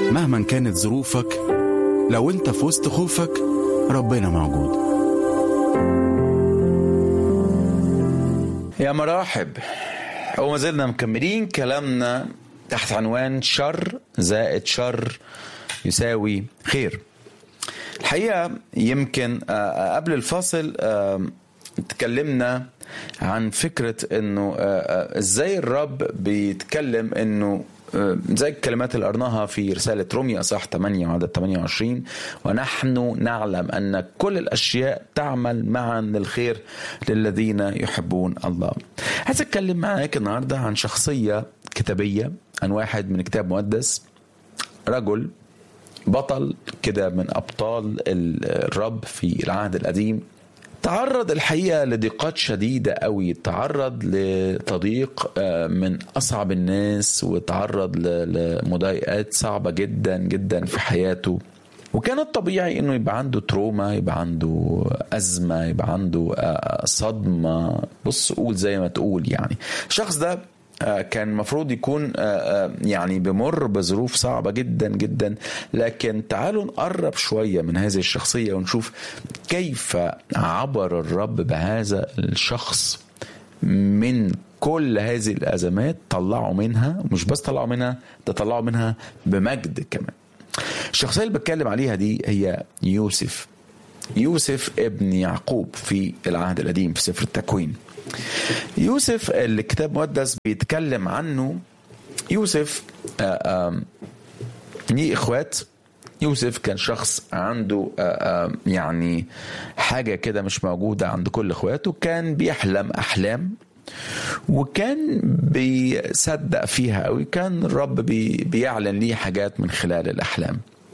مهما كانت ظروفك، لو انت في وسط خوفك ربنا موجود. يا مرحب. وما زلنا مكملين كلامنا تحت عنوان شر زائد شر يساوي خير. الحقيقة يمكن قبل الفاصل تكلمنا عن فكرة انه ازاي الرب بيتكلم انه زي الكلمات اللي قرناها في رسالة روميا اصحاح 8 وعدد 28: ونحن نعلم ان كل الاشياء تعمل معا للخير للذين يحبون الله. عايز اتكلم معاك النهارده عن شخصية كتابية، عن واحد من كتاب مقدس، رجل بطل كده من ابطال الرب في العهد القديم. تعرض الحقيقة لضيقات شديدة قوي، تعرض لتضييق من أصعب الناس، وتعرض لمضايقات صعبة جدا جدا في حياته. وكان الطبيعي انه يبقى عنده تروما، يبقى عنده أزمة، يبقى عنده صدمة. بص قول زي ما تقول، يعني الشخص ده كان مفروض يكون يعني بمر بظروف صعبة جدا جدا. لكن تعالوا نقرب شوية من هذه الشخصية ونشوف كيف عبر الرب بهذا الشخص من كل هذه الأزمات. طلعوا منها، مش بس طلعوا منها، ده طلعوا منها بمجد كمان. الشخصية اللي بتكلم عليها دي هي يوسف ابن يعقوب في العهد القديم في سفر التكوين. يوسف اللي الكتاب المقدس بيتكلم عنه، يوسف ليه اخوات. يوسف كان شخص عنده يعني حاجة كده مش موجودة عند كل اخواته. كان بيحلم أحلام وكان بيصدق فيها قوي. كان الرب بيعلن ليه حاجات من خلال الأحلام.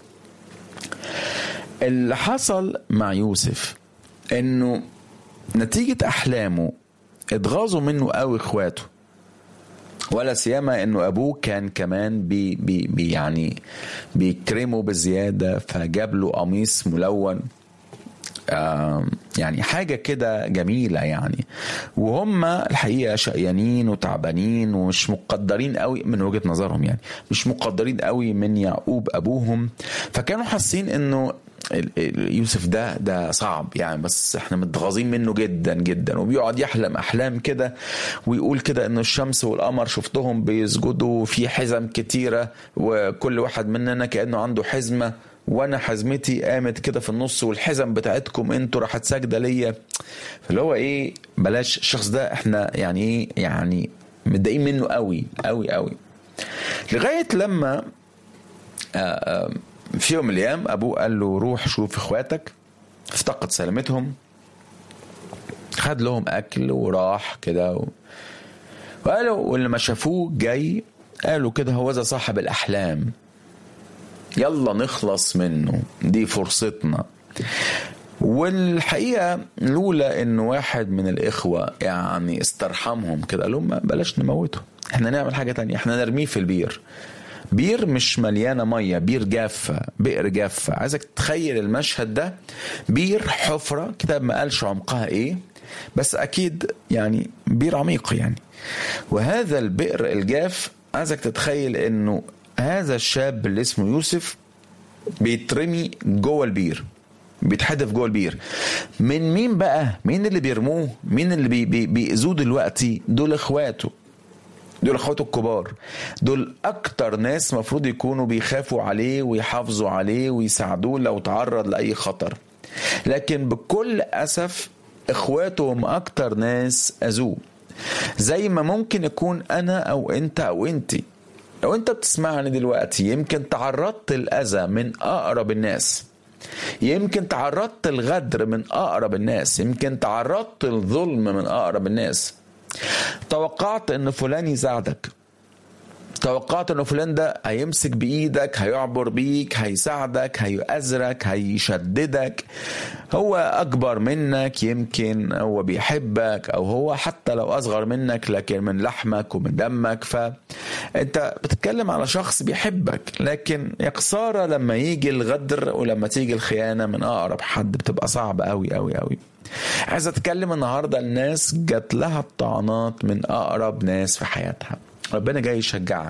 اللي حصل مع يوسف انه نتيجة أحلامه اتغاظوا منه قوي اخواته، ولا سيما انه ابوه كان كمان يعني بيكرمه بزيادة، فجاب له قميص ملون، يعني حاجة كده جميلة يعني. وهم الحقيقة شقيانين وتعبانين ومش مقدرين قوي من وجهة نظرهم، يعني مش مقدرين قوي من يعقوب أبوهم. فكانوا حاسين انه يوسف ده صعب يعني، بس احنا متغاظين منه جدا جدا. وبيقعد يحلم أحلام كده ويقول كده انه الشمس والقمر شفتهم بيسجدوا في حزم كتيرة، وكل واحد مننا كأنه عنده حزمة، وانا حزمتي قامت كده في النص، والحزم بتاعتكم انتوا راحت ساجده ليا. فاللي هو ايه، بلاش الشخص ده، احنا يعني ايه، يعني متضايقين منه قوي قوي قوي. لغايه لما في يوم من الايام ابوه قال له روح شوف اخواتك، افتقد سلامتهم، خد لهم اكل وراح كده وقالوا، واللي ما شافوه جاي قالوا كده هو ذا صاحب الاحلام، يلا نخلص منه، دي فرصتنا. والحقيقة لولا انه واحد من الاخوة يعني استرحمهم كده، قال لهم بلاش نموته، احنا نعمل حاجة تانية، احنا نرميه في البير. بير مش مليانة مية، بير جافة، بئر جافة. عايزك تتخيل المشهد ده، بير حفرة، كتاب ما قالش عمقها ايه، بس اكيد يعني بير عميق يعني. وهذا البئر الجاف، عايزك تتخيل انه هذا الشاب اللي اسمه يوسف بيترمي جوه البير، بيتحدف جوه البير. من مين بقى؟ مين اللي بيرموه؟ مين اللي بيأذوه دلوقتي؟ دول اخواته، دول اخواته الكبار، دول اكتر ناس مفروض يكونوا بيخافوا عليه ويحافظوا عليه ويساعدوه لو تعرض لأي خطر. لكن بكل أسف اخواته هم اكتر ناس أذوه. زي ما ممكن يكون انا او انت او انتي، لو انت بتسمعني دلوقتي يمكن تعرضت الأذى من أقرب الناس، يمكن تعرضت الغدر من أقرب الناس، يمكن تعرضت الظلم من أقرب الناس. توقعت ان فلان يساعدك، توقعت انه فلان ده هيمسك بإيدك، هيعبر بيك، هيساعدك، هيأزرك، هيشددك. هو أكبر منك، يمكن هو بيحبك، أو هو حتى لو أصغر منك لكن من لحمك ومن دمك. فأنت بتتكلم على شخص بيحبك. لكن يا خسارة لما يجي الغدر ولما تيجي الخيانة من أقرب حد، بتبقى صعب قوي قوي قوي. عايز أتكلم النهاردة الناس جات لها الطعنات من أقرب ناس في حياتها. ربنا جاي يشجعك،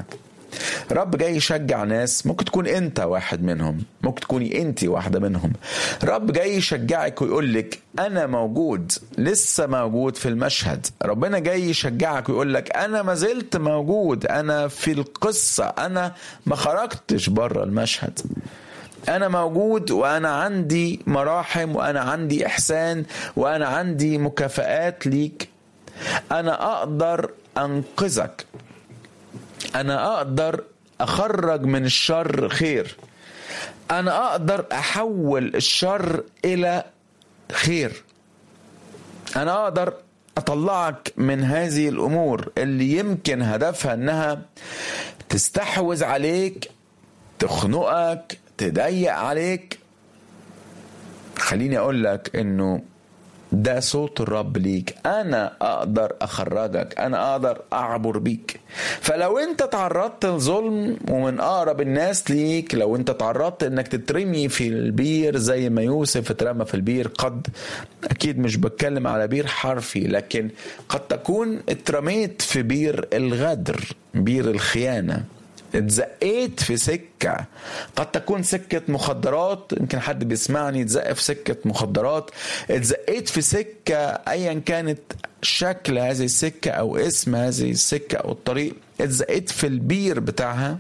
رب جاي يشجع ناس، ممكن تكون انت واحد منهم، ممكن تكوني انت واحدة منهم. رب جاي يشجعك ويقول لك انا موجود، لسه موجود في المشهد. ربنا جاي يشجعك ويقول لك انا ما زلت موجود، انا في القصة، انا ما خرجتش بره المشهد، أنا موجود، وأنا عندي مراحم، وأنا عندي إحسان، وأنا عندي مكافآت ليك. أنا أقدر أنقذك، أنا أقدر أخرج من الشر خير، أنا أقدر أحول الشر إلى خير، أنا أقدر أطلعك من هذه الأمور اللي يمكن هدفها أنها تستحوذ عليك، تخنقك، تضيق عليك. خليني اقول لك انه ده صوت الرب ليك، انا اقدر اخرجك، انا اقدر اعبر بيك. فلو انت تعرضت لظلم ومن اقرب الناس ليك، لو انت تعرضت انك تترمي في البير زي ما يوسف اترمى في البير، قد اكيد مش بتكلم على بير حرفي، لكن قد تكون اترميت في بير الغدر، بير الخيانة، اتزقيت في سكة، قد تكون سكة مخدرات، يمكن حد بيسمعني اتزق في سكة مخدرات، اتزقيت في سكة ايا كانت شكل هذه السكة او اسم هذه السكة او الطريق، اتزقيت في البير بتاعها،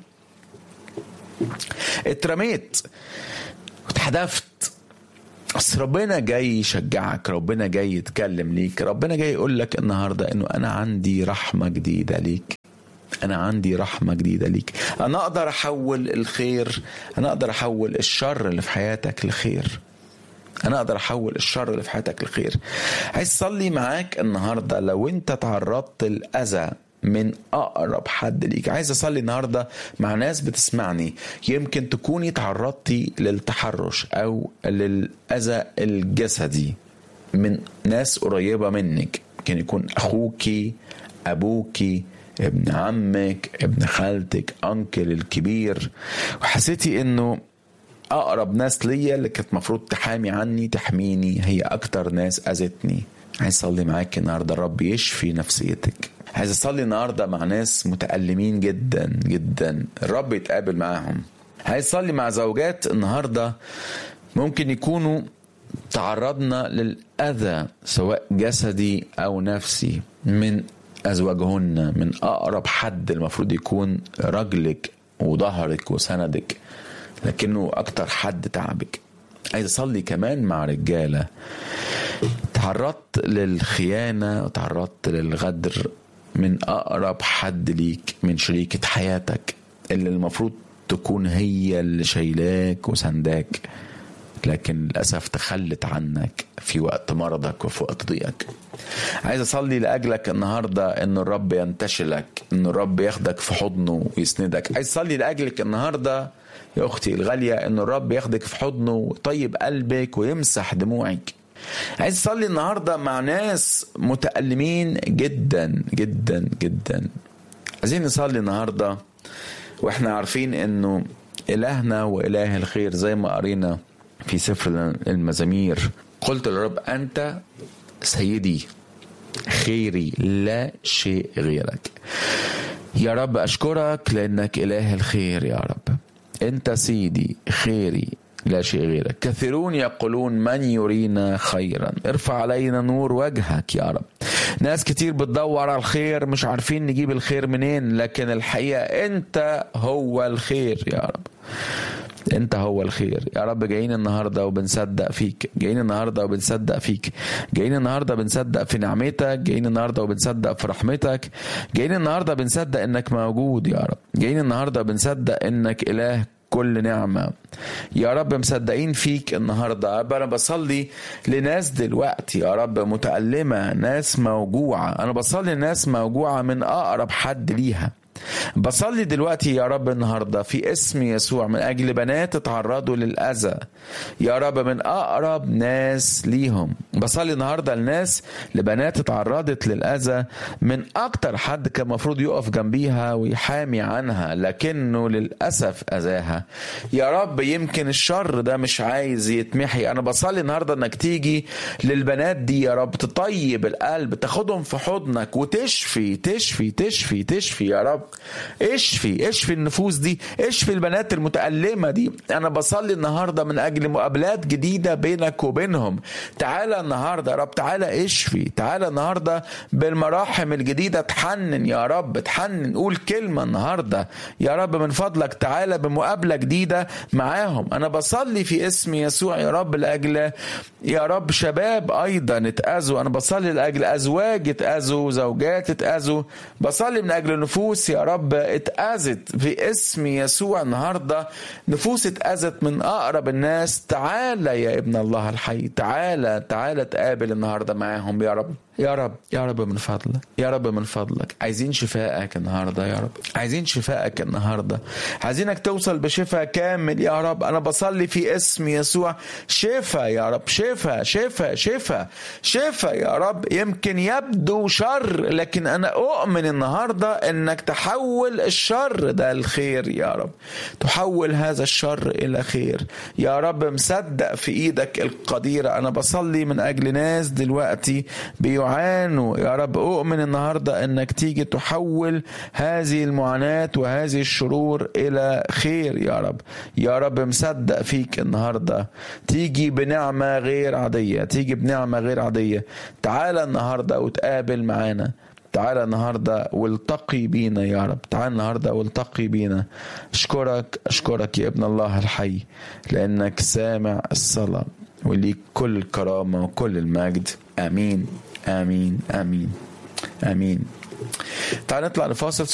اترميت واتحدفت. بس ربنا جاي يشجعك، ربنا جاي يتكلم ليك، ربنا جاي يقول لك النهاردة انه انا عندي رحمة جديدة ليك، أنا عندي رحمة جديدة ليك، أنا أقدر أحول الخير، أنا أقدر أحول الشر اللي في حياتك لخير، أنا أقدر أحول الشر اللي في حياتك لخير. عايز أصلي معاك النهاردة لو أنت تعرضت الأذى من أقرب حد ليك. عايز أصلي النهاردة مع ناس بتسمعني، يمكن تكوني تعرضتي للتحرش أو للأذى الجسدي من ناس قريبة منك، ممكن يكون أخوكي، أبوكي، ابن عمك، ابن خالتك، أنكل الكبير، وحسيتي انه اقرب ناس ليا اللي كانت مفروض تحامي عني تحميني هي اكتر ناس اذتني. عايز اصلي معاك النهارده الرب يشفي نفسيتك. عايز اصلي النهارده مع ناس متألمين جدا جدا الرب يتقابل معاهم. عايز اصلي مع زوجات النهارده ممكن يكونوا تعرضنا للأذى سواء جسدي او نفسي من أزواجهن، من أقرب حد المفروض يكون رجلك وظهرك وسندك، لكنه أكتر حد تعبك. عايز أصلي كمان مع رجالة تعرضت للخيانة وتعرضت للغدر من أقرب حد ليك، من شريكة حياتك اللي المفروض تكون هي اللي شايلاك وسنداك، لكن للأسف تخلت عنك في وقت مرضك وفي وقت ضيقك. عايز أصلي لأجلك النهاردة إن الرب ينتشلك، إن الرب ياخدك في حضنه ويسندك. عايز أصلي لأجلك النهاردة يا أختي الغالية إن الرب ياخدك في حضنه ويطيب قلبك ويمسح دموعك. عايز أصلي النهاردة مع ناس متألمين جدا جدا جدا. عايزين نصلي النهاردة وإحنا عارفين إنه إلهنا وإله الخير زي ما قرينا في سفر المزامير. قلت للرب أنت سيدي خيري لا شيء غيرك. يا رب أشكرك لأنك إله الخير. يا رب أنت سيدي خيري لا شيء غيرك. كثيرون يقولون من يرينا خيرا، ارفع علينا نور وجهك يا رب. ناس كتير بتدور على الخير مش عارفين نجيب الخير منين، لكن الحقيقة أنت هو الخير يا رب، انت هو الخير يا رب. جايين النهاردة وبنصدق فيك، جايين النهاردة وبنصدق فيك، جايين النهاردة بنصدق في نعمتك، جايين النهاردة وبنصدق في رحمتك، جايين النهاردة بنصدق انك موجود يا رب، جايين النهاردة بنصدق انك اله كل نعمة يا رب. مصدقين فيك النهاردة. أنا بصلي لناس دلوقتي يا رب متألمة، ناس موجوعة، أنا بصلي لناس موجوعة من أقرب حد ليها. بصلي دلوقتي يا رب النهاردة في اسم يسوع من أجل بنات تعرضوا للأذى يا رب من أقرب ناس ليهم. بصلي النهاردة لناس لبنات تعرضت للأذى من أكتر حد كان مفروض يقف جنبيها ويحامي عنها، لكنه للأسف أذاها يا رب. يمكن الشر ده مش عايز يتمحي. أنا بصلي النهاردة أنك تيجي للبنات دي يا رب، تطيب القلب، تاخدهم في حضنك وتشفي تشفي تشفي تشفي يا رب. اشفي النفوس دي، اشفي البنات المتألمة دي. انا بصلي النهاردة من اجل مقابلات جديدة بينك وبينهم. تعالى النهاردة يا رب، تعالى اشفي، تعالى النهاردة بالمراحم الجديدة تحنن يا رب، تحنن. قول كلمة النهاردة يا رب من فضلك، تعالى بمقابلة جديدة معاهم. انا بصلي في اسم يسوع يا رب لاجل يا رب شباب ايضا اتأذوا، انا بصلي لاجل ازواج اتأذوا، زوجات اتأذوا، بصلي من اجل نفوس يا رب اتأذت في اسم يسوع النهاردة، نفوس اتأذت من اقرب الناس. تعالى يا ابن الله الحي، تعالى تقابل النهاردة معاهم يا رب. يا رب من فضلك، يا رب من فضلك، عايزين شفائك النهاردة يا رب، عايزين شفائك النهاردة، عايزينك توصل بشفاء كامل يا رب. أنا بصلي في اسم يسوع شفاء يا رب، شفاء يا رب. يمكن يبدو شر، لكن أنا أؤمن النهاردة أنك تحول الشر ده الخير يا رب، تحول هذا الشر إلى خير يا رب. مصدق في إيدك القديرة. أنا بصلي من أجل ناس دلوقتي بيعانوا يا رب، أؤمن النهاردة أنك تيجي تحول هذه المعاناة وهذه الشرور إلى خير يا رب. يا رب مصدق فيك النهاردة، تيجي بنعمة غير عادية، تيجي بنعمة غير عادية. تعالى النهاردة وتقابل معانا، تعالى النهاردة والتقي بينا يا رب، تعالى النهاردة والتقي بينا. أشكرك يا ابن الله الحي، لأنك سامع الصلاة، وليك كل الكرامة وكل المجد. آمين آمين آمين آمين. تعال نطلع لفاصل